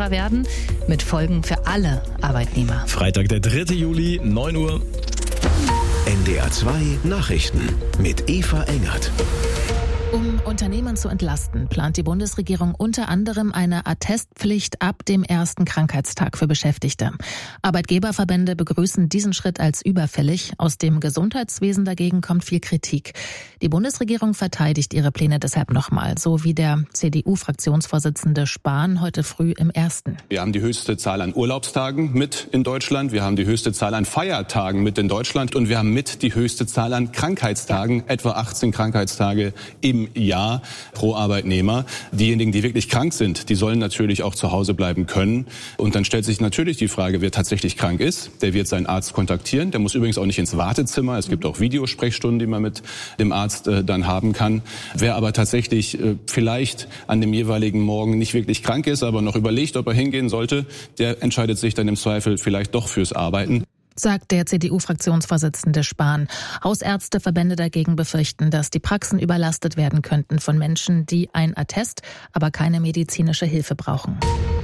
teurer werden, mit Folgen für alle Arbeitnehmer. Freitag, der 3. Juli, 9 Uhr. NDR 2 Nachrichten mit Eva Engert. Um Unternehmen zu entlasten, plant die Bundesregierung unter anderem eine Attestpflicht ab dem ersten Krankheitstag für Beschäftigte. Arbeitgeberverbände begrüßen diesen Schritt als überfällig. Aus dem Gesundheitswesen dagegen kommt viel Kritik. Die Bundesregierung verteidigt ihre Pläne deshalb nochmal, so wie der CDU-Fraktionsvorsitzende Spahn heute früh im Ersten. Wir haben die höchste Zahl an Urlaubstagen mit in Deutschland. Wir haben die höchste Zahl an Feiertagen mit in Deutschland. Und wir haben mit die höchste Zahl an Krankheitstagen, etwa 18 Krankheitstage im Jahr pro Arbeitnehmer. Diejenigen, die wirklich krank sind, die sollen natürlich auch zu Hause bleiben können. Und dann stellt sich natürlich die Frage, wer tatsächlich krank ist. Der wird seinen Arzt kontaktieren. Der muss übrigens auch nicht ins Wartezimmer. Es gibt auch Videosprechstunden, die man mit dem Arzt dann haben kann. Wer aber tatsächlich vielleicht an dem jeweiligen Morgen nicht wirklich krank ist, aber noch überlegt, ob er hingehen sollte, der entscheidet sich dann im Zweifel vielleicht doch fürs Arbeiten. Sagt der CDU-Fraktionsvorsitzende Spahn. Hausärzteverbände dagegen befürchten, dass die Praxen überlastet werden könnten von Menschen, die ein Attest, aber keine medizinische Hilfe brauchen.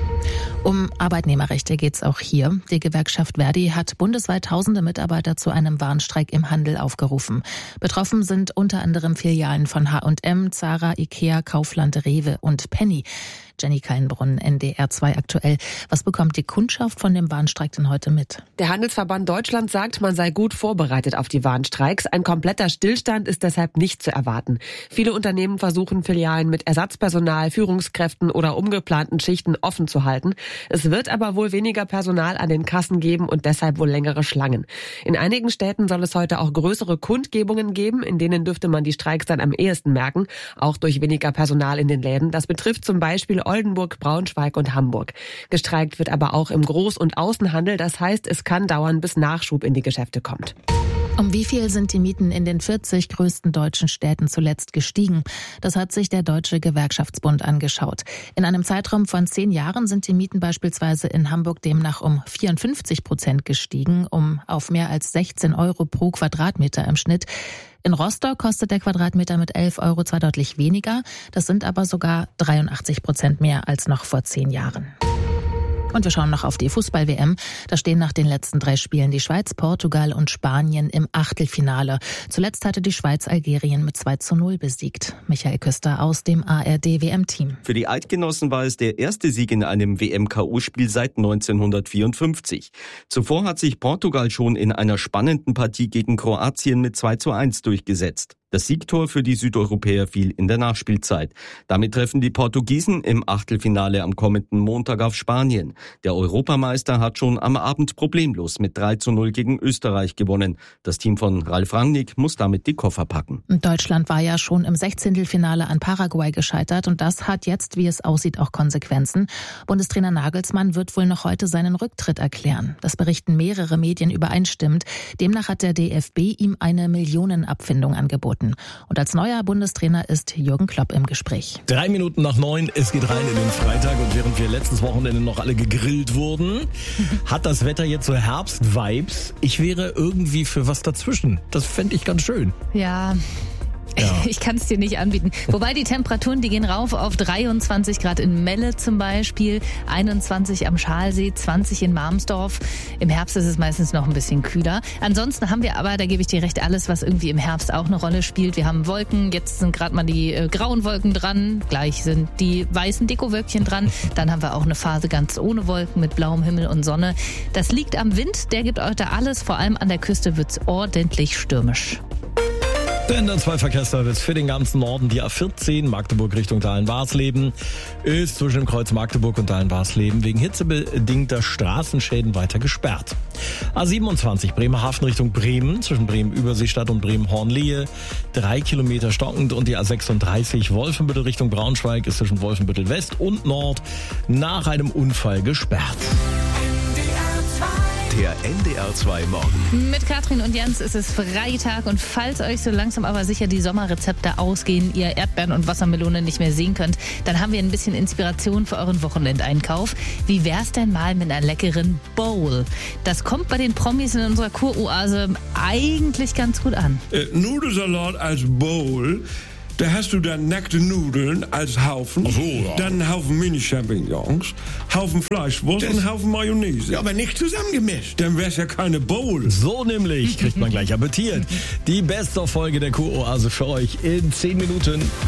Um Arbeitnehmerrechte geht's auch hier. Die Gewerkschaft Verdi hat bundesweit tausende Mitarbeiter zu einem Warnstreik im Handel aufgerufen. Betroffen sind unter anderem Filialen von H&M, Zara, Ikea, Kaufland, Rewe und Penny. Jenny Kallenbrunn, NDR 2 aktuell. Was bekommt die Kundschaft von dem Warnstreik denn heute mit? Der Handelsverband Deutschland sagt, man sei gut vorbereitet auf die Warnstreiks. Ein kompletter Stillstand ist deshalb nicht zu erwarten. Viele Unternehmen versuchen, Filialen mit Ersatzpersonal, Führungskräften oder umgeplanten Schichten offen zu halten. Es wird aber wohl weniger Personal an den Kassen geben und deshalb wohl längere Schlangen. In einigen Städten soll es heute auch größere Kundgebungen geben, in denen dürfte man die Streiks dann am ehesten merken, auch durch weniger Personal in den Läden. Das betrifft zum Beispiel Oldenburg, Braunschweig und Hamburg. Gestreikt wird aber auch im Groß- und Außenhandel. Das heißt, es kann dauern, bis Nachschub in die Geschäfte kommt. Um wie viel sind die Mieten in den 40 größten deutschen Städten zuletzt gestiegen? Das hat sich der Deutsche Gewerkschaftsbund angeschaut. In einem Zeitraum von 10 Jahren sind die Mieten beispielsweise in Hamburg demnach um 54% gestiegen, auf mehr als 16 Euro pro Quadratmeter im Schnitt. In Rostock kostet der Quadratmeter mit 11 Euro zwar deutlich weniger, das sind aber sogar 83% mehr als noch vor 10 Jahren. Und wir schauen noch auf die Fußball-WM. Da stehen nach den letzten 3 Spielen die Schweiz, Portugal und Spanien im Achtelfinale. Zuletzt hatte die Schweiz Algerien mit 2:0 besiegt. Michael Küster aus dem ARD-WM-Team. Für die Eidgenossen war es der erste Sieg in einem WM-KO-Spiel seit 1954. Zuvor hat sich Portugal schon in einer spannenden Partie gegen Kroatien mit 2:1 durchgesetzt. Das Siegtor für die Südeuropäer fiel in der Nachspielzeit. Damit treffen die Portugiesen im Achtelfinale am kommenden Montag auf Spanien. Der Europameister hat schon am Abend problemlos mit 3:0 gegen Österreich gewonnen. Das Team von Ralf Rangnick muss damit die Koffer packen. Deutschland war ja schon im 16. an Paraguay gescheitert und das hat jetzt, wie es aussieht, auch Konsequenzen. Bundestrainer Nagelsmann wird wohl noch heute seinen Rücktritt erklären. Das berichten mehrere Medien übereinstimmend. Demnach hat der DFB ihm eine Millionenabfindung angeboten. Und als neuer Bundestrainer ist Jürgen Klopp im Gespräch. 3 Minuten nach 9, es geht rein in den Freitag und während wir letztes Wochenende noch alle gegrillt wurden, hat das Wetter jetzt so Herbst-Vibes. Ich wäre irgendwie für was dazwischen. Das fände ich ganz schön. Ja. Ich kann es dir nicht anbieten. Wobei die Temperaturen, die gehen rauf auf 23 Grad in Melle zum Beispiel, 21 am Schalsee, 20 in Marmsdorf. Im Herbst ist es meistens noch ein bisschen kühler. Ansonsten haben wir aber, da gebe ich dir recht, alles, was irgendwie im Herbst auch eine Rolle spielt. Wir haben Wolken, jetzt sind gerade mal die grauen Wolken dran, gleich sind die weißen Dekowölkchen dran. Dann haben wir auch eine Phase ganz ohne Wolken mit blauem Himmel und Sonne. Das liegt am Wind, der gibt heute alles, vor allem an der Küste wird es ordentlich stürmisch. Der NDR 2 Verkehrsservice für den ganzen Norden, die A14 Magdeburg Richtung Dahlen-Warsleben ist zwischen dem Kreuz Magdeburg und Dahlen-Warsleben wegen hitzebedingter Straßenschäden weiter gesperrt. A27 Bremerhaven Richtung Bremen zwischen Bremen-Überseestadt und Bremen-Hornlehe 3 Kilometer stockend und die A36 Wolfenbüttel Richtung Braunschweig ist zwischen Wolfenbüttel West und Nord nach einem Unfall gesperrt. Der NDR 2 Morgen. Mit Katrin und Jens ist es Freitag und falls euch so langsam aber sicher die Sommerrezepte ausgehen, ihr Erdbeeren und Wassermelone nicht mehr sehen könnt, dann haben wir ein bisschen Inspiration für euren Wochenendeinkauf. Wie wär's denn mal mit einer leckeren Bowl? Das kommt bei den Promis in unserer Kuroase eigentlich ganz gut an. Nudelsalat als Bowl. Da hast du dann nackte Nudeln als Haufen, Ach so, ja. dann einen Haufen Mini-Champignons, Haufen Fleischwurst und einen Haufen Mayonnaise. Ja, aber nicht zusammengemischt. Dann wär's ja keine Bowl. So nämlich kriegt man gleich Appetit. Die Best-of-Folge der Kuroase für euch in 10 Minuten.